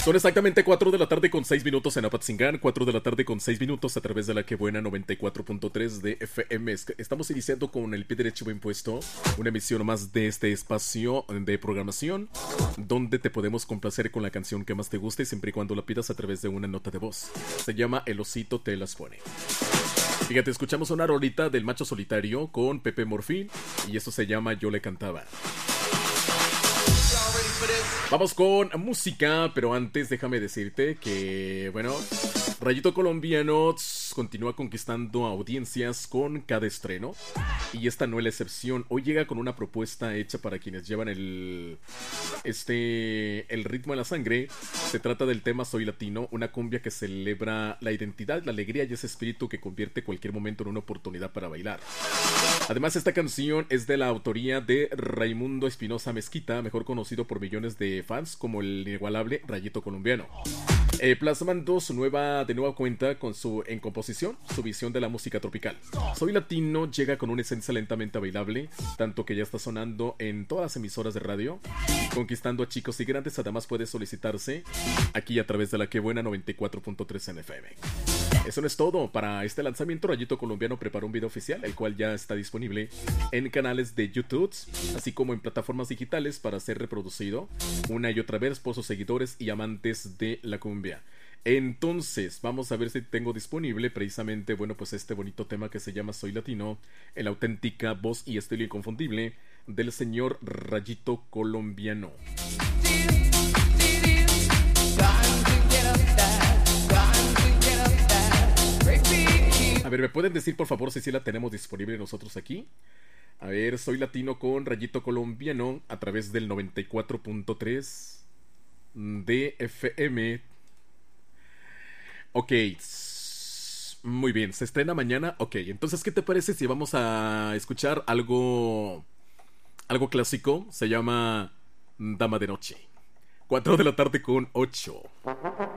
Son exactamente 4 de la tarde con 6 minutos en Apatzingán, 4 de la tarde con 6 minutos a través de la que buena 94.3 de FM. Estamos iniciando con el pie derecho bien puesto, una emisión más de este espacio de programación, donde te podemos complacer con la canción que más te guste, siempre y cuando la pidas a través de una nota de voz. Se llama El Osito Te Las Pone. Fíjate, escuchamos una rolita del Macho Solitario con Pepe Morfín, y eso se llama Yo le cantaba. Vamos con música, pero antes déjame decirte que, bueno, Rayito Colombiano continúa conquistando audiencias con cada estreno, y esta no es la excepción. Hoy llega con una propuesta hecha para quienes llevan el ritmo en la sangre. Se trata del tema Soy Latino, una cumbia que celebra la identidad, la alegría y ese espíritu que convierte cualquier momento en una oportunidad para bailar. Además, esta canción es de la autoría de Raimundo Espinosa Mezquita, mejor conocido por millones de fans como el inigualable Rayito Colombiano. Plasmando de nueva cuenta en composición su visión de la música tropical. Soy Latino llega con una esencia lentamente bailable, tanto que ya está sonando en todas las emisoras de radio, conquistando a chicos y grandes. Además puede solicitarse aquí a través de la que buena 94.3 en FM. Eso no es todo. Para este lanzamiento, Rayito Colombiano preparó un video oficial, el cual ya está disponible en canales de YouTube, así como en plataformas digitales para ser reproducido una y otra vez por sus seguidores y amantes de la cumbia. Entonces, vamos a ver si tengo disponible precisamente, bueno, pues este bonito tema que se llama Soy Latino, en la auténtica voz y estilo inconfundible del señor Rayito Colombiano. A ver, ¿me pueden decir por favor si sí la tenemos disponible nosotros aquí? A ver, Soy Latino con Rayito Colombiano a través del 94.3 de FM. Ok, muy bien, se estrena mañana. Ok, entonces, ¿qué te parece si vamos a escuchar algo clásico? Se llama Dama de Noche. 4 de la tarde con 8.